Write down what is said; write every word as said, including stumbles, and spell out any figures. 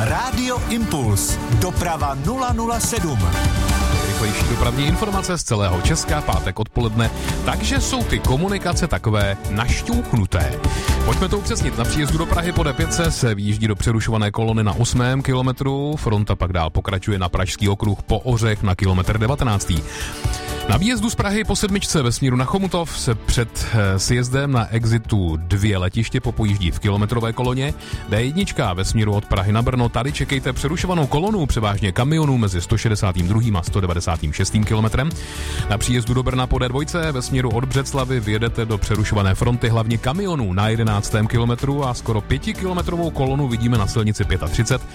Rádio Impuls. Doprava nula nula sedm. Rychlejší dopravní informace z celého Česka, pátek odpoledne, takže jsou ty komunikace takové našťouchnuté. Pojďme to upřesnit. Na příjezdu do Prahy po D pět se výjíždí do přerušované kolony na osmém kilometru, fronta pak dál pokračuje na Pražský okruh po Ořech na kilometr devatenáctý. Na výjezdu z Prahy po sedmičce ve směru na Chomutov se před sjezdem na exitu dvě letiště popojíždí v kilometrové koloně. D jedna ve směru od Prahy na Brno, tady čekejte přerušovanou kolonu převážně kamionů mezi sto šedesátým druhým a sto devadesátým šestým kilometrem. Na příjezdu do Brna po D dva ve směru od Břeclavy vyjedete do přerušované fronty hlavně kamionů na jedenáctém kilometru a skoro pětikilometrovou kolonu vidíme na silnici třicet pět.